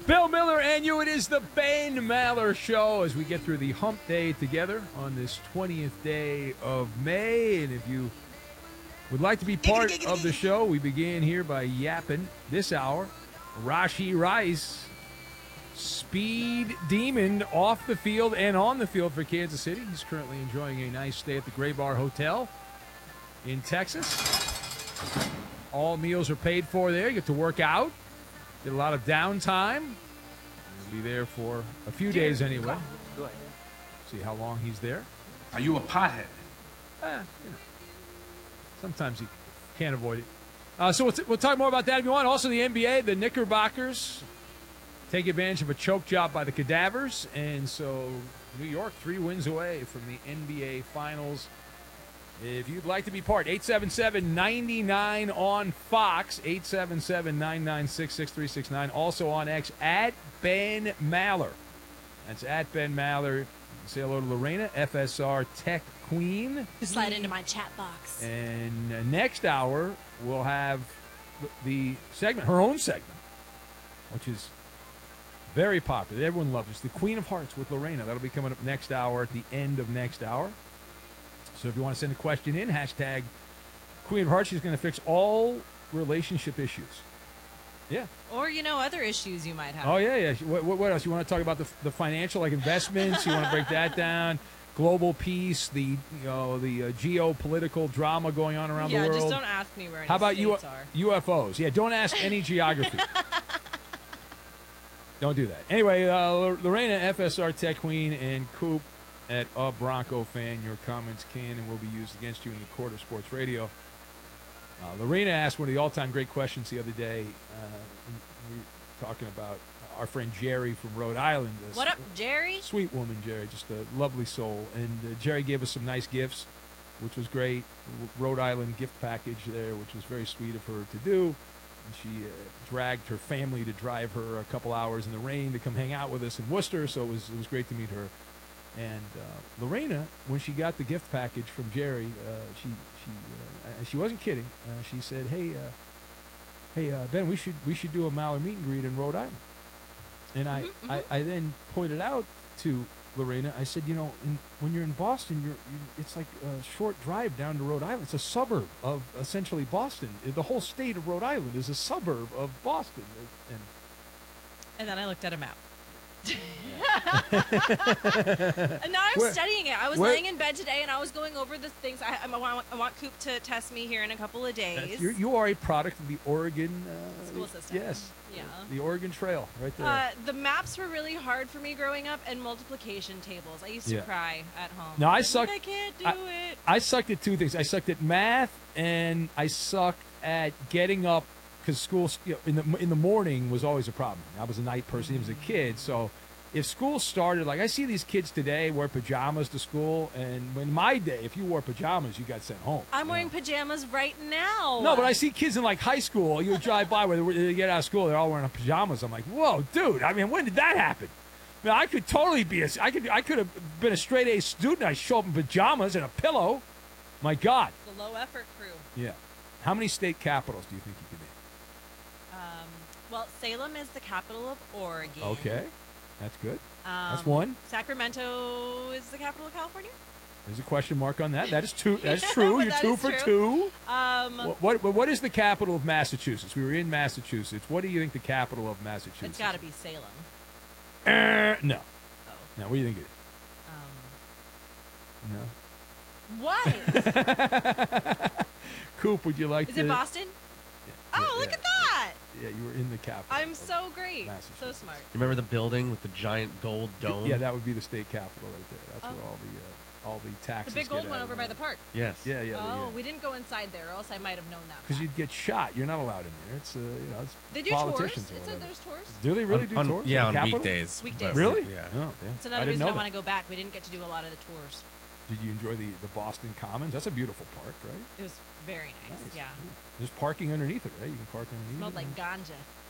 Bill Miller and you. It is the Ben Maller Show as we get through the hump day together on this 20th day of May. And if you would like to be part of the show, we begin here by yapping this hour. Rashee Rice, speed demon off the field and on the field for Kansas City. He's currently enjoying a nice stay at the Gray Bar Hotel in Texas. All meals are paid for there. You get to work out. Get a lot of downtime. He'll be there for a few days anyway. Go ahead. See how long he's there. Are you a pothead? Sometimes you can't avoid it. So we'll talk more about that if you want. Also, the NBA, the Knickerbockers take advantage of a choke job by the Cadavers. And so New York 3 wins away from the NBA Finals. If you'd like to be part, 877-99 on Fox, 877-996-6369. Also on X, at Ben Maller. That's at Ben Maller. Say hello to Lorena, FSR Tech Queen. Slide into my chat box. And next hour, we'll have the segment, her own segment, which is very popular. Everyone loves it. It's the Queen of Hearts with Lorena. That'll be coming up next hour at the end of next hour. So if you want to send a question in, hashtag Queen of Hearts. She's going to fix all relationship issues. Yeah. Or, other issues you might have. Oh, yeah. What else? You want to talk about the financial, like investments? You want to break that down? Global peace, the geopolitical drama going on around the world? Yeah, just don't ask me where any How about states are. UFOs? Yeah, don't ask any geography. Don't do that. Anyway, Lorena, FSR Tech Queen, and Coop at A Bronco Fan. Your comments can and will be used against you in the court of sports radio. Lorena asked one of the all-time great questions the other day. We were talking about our friend Jerry from Rhode Island. What up, Jerry? Sweet woman, Jerry. Just a lovely soul. And Jerry gave us some nice gifts, which was great. Rhode Island gift package there, which was very sweet of her to do. And she dragged her family to drive her a couple hours in the rain to come hang out with us in Worcester, so it was great to meet her. And Lorena, when she got the gift package from Jerry, she wasn't kidding. She said, "Hey, Ben, we should do a Maller meet and greet in Rhode Island." And I then pointed out to Lorena, I said, when you're in Boston, it's like a short drive down to Rhode Island. It's a suburb of essentially Boston. The whole state of Rhode Island is a suburb of Boston. And then I looked at a map. And now I'm studying it. I was laying in bed today and I was going over the things. I want Coop to test me here in a couple of days. You are a product of the Oregon school system. Yes. Yeah. The Oregon Trail right there. The maps were really hard for me growing up, and multiplication tables. I used to cry at home. No, I sucked. I can't do it. I sucked at two things. I sucked at math, and I sucked at getting up because school in the morning was always a problem. I was a night person, even as a kid. So if school started, like I see these kids today wear pajamas to school, and in my day, if you wore pajamas, you got sent home. I'm wearing pajamas right now. No, but I see kids in like high school. You drive by where they get out of school, they're all wearing pajamas. I'm like, whoa, dude. I mean, when did that happen? I mean, I could totally be I could have been a straight A student. I show up in pajamas and a pillow. My God. The low effort crew. Yeah. How many state capitals do you think you could name? Well, Salem is the capital of Oregon. Okay. That's good. That's one. Sacramento is the capital of California. There's a question mark on that. That is two. That's true. You're two for two. What is the capital of Massachusetts? We were in Massachusetts. What do you think the capital of Massachusetts? It's got to be Salem. No. Oh. No. What do you think it is? What? No. Coop, would you like to? Is it Boston? Yeah, look at that. Yeah, you were in the capital. I'm so great. So smart. You remember the building with the giant gold dome? Yeah, that would be the state capital right there. That's where all the taxes. The big gold one over by the park. Yes. Yeah. Oh, we didn't go inside there, or else I might have known that. Because you'd get shot. You're not allowed in there. It's it's they do politicians. Tours. It said there's tours. Do they really do tours? Yeah, on Capital? weekdays. Weekdays. Really? Yeah. Oh, It's another reason I want to go back. We didn't get to do a lot of the tours. Did you enjoy the Boston Commons? That's a beautiful park, right? It was very nice. Yeah. There's parking underneath it, right? You can park underneath. Smelled it. like ganja.